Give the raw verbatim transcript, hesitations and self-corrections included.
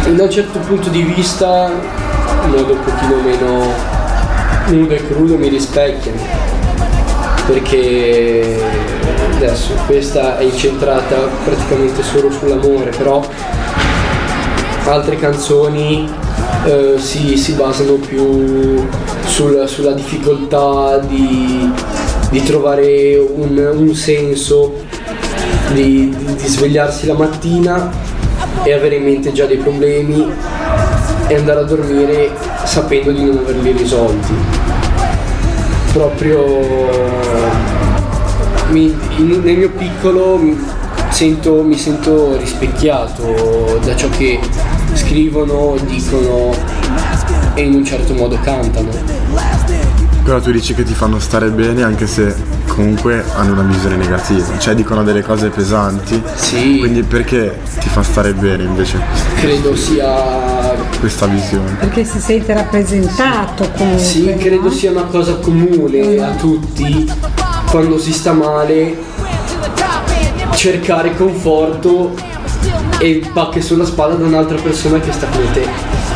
da un certo punto di vista, in modo un pochino meno nudo e crudo, mi rispecchiano, perché adesso questa è incentrata praticamente solo sull'amore, però altre canzoni eh, si, si basano più sul, sulla difficoltà di, di trovare un, un senso, di, di, di svegliarsi la mattina e avere in mente già dei problemi e andare a dormire sapendo di non averli risolti. Proprio mi, in, nel mio piccolo mi sento, mi sento rispecchiato da ciò che scrivono, dicono e in un certo modo cantano. Però tu dici che ti fanno stare bene anche se comunque hanno una visione negativa, cioè dicono delle cose pesanti. Sì. Quindi perché ti fa stare bene invece? Credo sia questa visione. Perché si sente rappresentato comunque. Sì, credo no? sia una cosa comune a tutti quando si sta male, cercare conforto e pacche sulla spalla da un'altra persona che sta con te.